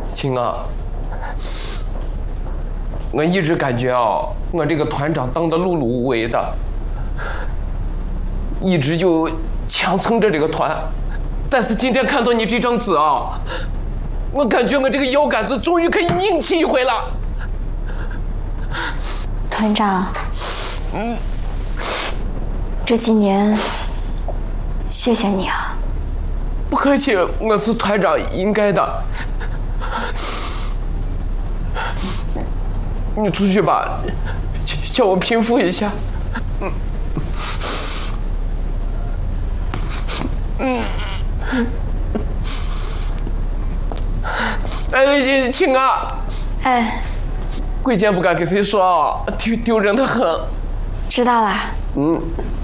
亲啊，我一直感觉我这个团长当得碌碌无为的，一直就强撑着这个团。但是今天看到你这张纸我感觉我这个腰杆子终于可以硬气一回了。 团长，这几年谢谢你啊。 不客气，我是团长应该的。你出去吧，叫我平复一下。哎，亲啊！ 哎， 贵贱不敢跟谁说丢人的很。 知道啦。